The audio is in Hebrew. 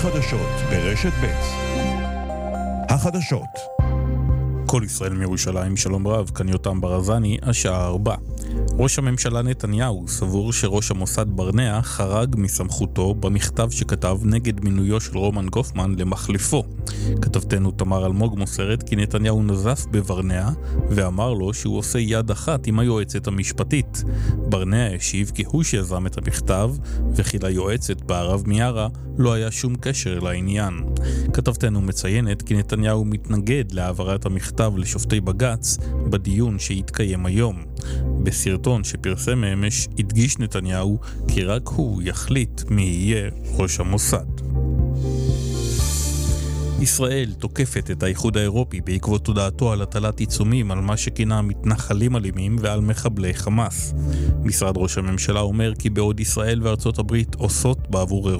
החדשות ברשת ב'. החדשות. כל ישראל מירושלים, שלום רב, כאן יותם ברזני, השעה 4. ראש הממשלה נתניהו סבור שראש המוסד ברנע חרג מסמכותו במכתב שכתב נגד מינויו של רומן גופמן למחליפו. כתבתנו תמר אלמוג מוסרת כי נתניהו נזף בברנע ואמר לו שהוא עושה יד אחת עם היועצת המשפטית. ברנע השיב כי הוא שיזם את המכתב וכי ליועצת בערב מיארה לא היה שום קשר לעניין. כתבתנו מציינת כי נתניהו מתנגד להעברת המכתב לשופטי בג"ץ בדיון שהתקיים היום. בסרטון שפרסם אמש הדגיש נתניהו כי רק הוא יחליט מי יהיה ראש המוסד. ישראל תוקפת את האיחוד האירופי בעקבות הודעתו על הטלת עיצומים על מה שכינה מתנחלים אלימים ועל מחבלי חמאס. משרד ראש הממשלה אומר כי בעוד ישראל וארצות הברית עושות בעבור